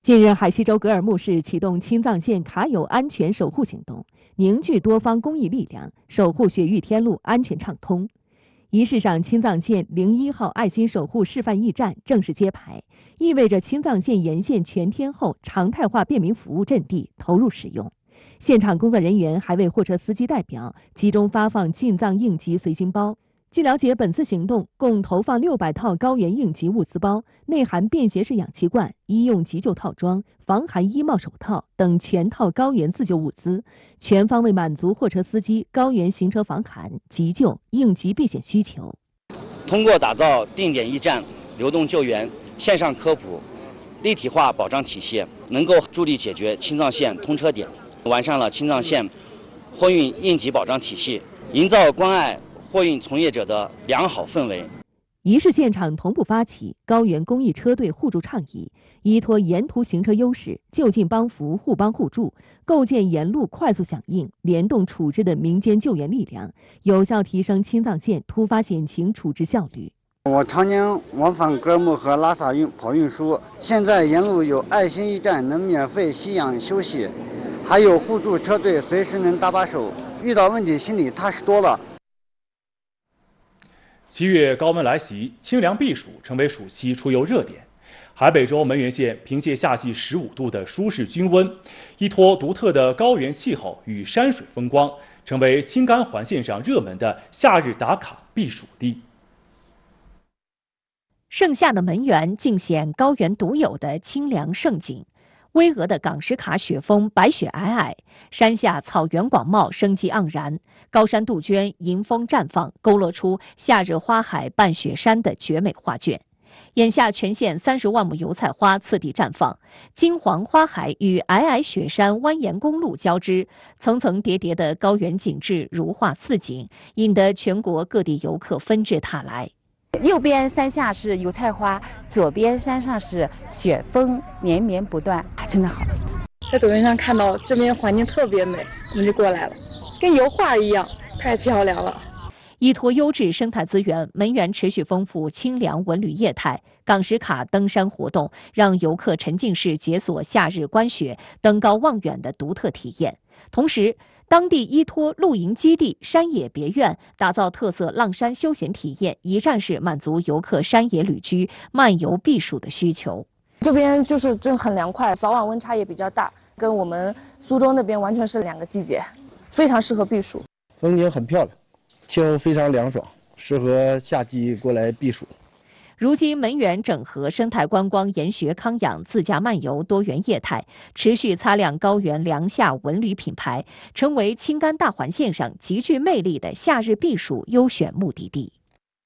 近日，海西州格尔木市启动青藏线卡友安全守护行动，凝聚多方公益力量，守护雪域天路安全畅通。仪式上，青藏线01号爱心守护示范驿站正式揭牌，意味着青藏线沿线全天候常态化便民服务阵地投入使用。现场工作人员还为货车司机代表集中发放进藏应急随行包。据了解，本次行动共投放600套高原应急物资包，内含便携式氧气罐、医用急救套装、防寒衣帽手套等全套高原自救物资，全方位满足货车司机高原行车防寒、急救、应急避险需求。 通过打造定点驿站、流动救援、线上科普、立体化保障体系，能够助力解决青藏线通车点，完善了青藏线货运应急保障体系，营造关爱货运从业者的良好氛围。 仪式现场同步发起高原公益车队互助倡议，依托沿途行车优势，就近帮扶、互帮互助，构建沿路快速响应、联动处置的民间救援力量，有效提升青藏线突发险情处置效率。 我常年往返格尔木和拉萨跑运输，现在沿路有爱心驿站能免费吸氧休息，还有互助车队随时能搭把手，遇到问题心里踏实多了。 7月高温来袭，清凉避暑成为暑期出游热点。海北州门源县凭借夏季15度的舒适均温，依托独特的高原气候与山水风光，成为青甘环线上热门的夏日打卡避暑地。 盛夏的门源尽显高原独有的清凉胜景。巍峨的岗什卡雪峰白雪皑皑，山下草原广袤，生机盎然。高山杜鹃迎风绽放，勾勒出夏日花海伴雪山的绝美画卷。眼下全县30万亩油菜花次第绽放，金黄花海与皑皑雪山蜿蜒公路交织，层层叠叠的高原景致如画似景，引得全国各地游客纷至沓来。 右边山下是油菜花，左边山上是雪峰，连绵不断，真的好。 在抖音上看到这边环境特别美，我们就过来了，跟油画一样，太漂亮了。 依托优质生态资源，门源持续丰富清凉文旅业态，岗什卡登山活动让游客沉浸式解锁夏日观雪、登高望远的独特体验。同时，当地依托露营基地、山野别院，打造特色浪山休闲体验，一站式满足游客山野旅居、漫游避暑的需求。 这边就是真很凉快，早晚温差也比较大，跟我们苏州那边完全是2个季节，非常适合避暑。 风景很漂亮，气候非常凉爽，适合夏季过来避暑。 如今，门源整合生态观光、研学康养、自驾漫游多元业态，持续擦亮高原凉夏文旅品牌，成为青甘大环线上极具魅力的夏日避暑优选目的地。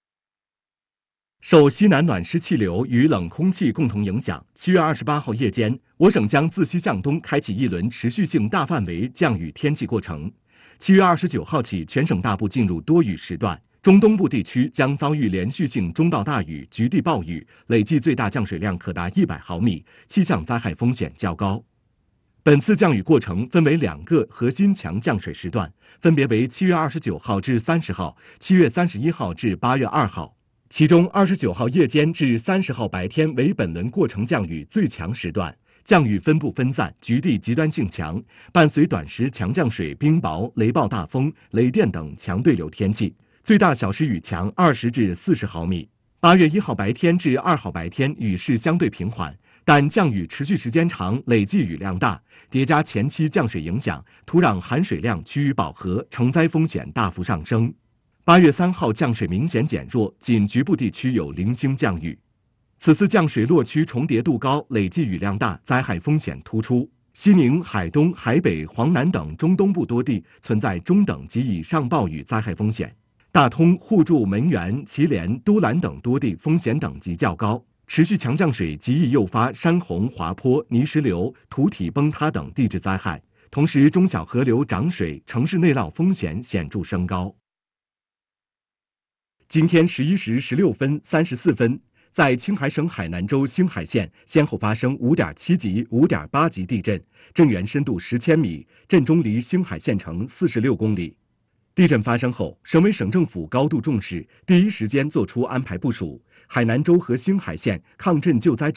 受西南暖湿气流与冷空气共同影响，7月28号夜间，我省将自西向东开启一轮持续性大范围降雨天气过程。7月29号起，全省大部进入多雨时段。中东部地区将遭遇连续性中到大雨、局地暴雨，累计最大降水量可达100毫米，气象灾害风险较高。本次降雨过程分为2个核心强降水时段，分别为7月29号至30号、7月31号至8月2号。其中29号夜间至30号白天为本轮过程降雨最强时段，降雨分布分散，局地极端性强，伴随短时强降水、冰雹、雷暴大风、雷电等强对流天气。最大小时雨强20至40毫米。8月1号白天至2号白天雨势相对平缓，但降雨持续时间长，累计雨量大，叠加前期降水影响，土壤含水量趋于饱和，成灾风险大幅上升。8月3号降水明显减弱，仅局部地区有零星降雨。此次降水落区重叠度高，累计雨量大，灾害风险突出。西宁、海东、海北、黄南等中东部多地存在中等及以上暴雨灾害风险。大通、互助、门源、祁连、都兰等多地风险等级较高，持续强降水极易诱发山洪、滑坡、泥石流、土体崩塌等地质灾害，同时中小河流涨水、城市内涝风险显著升高。今天11时16分34分，在青海省海南州兴海县先后发生5.7级、5.8级地震，震源深度10千米，震中离兴海县城46公里。地震发生后，省委省政府高度重视，第一时间作出安排部署。海南州和兴海县抗震救灾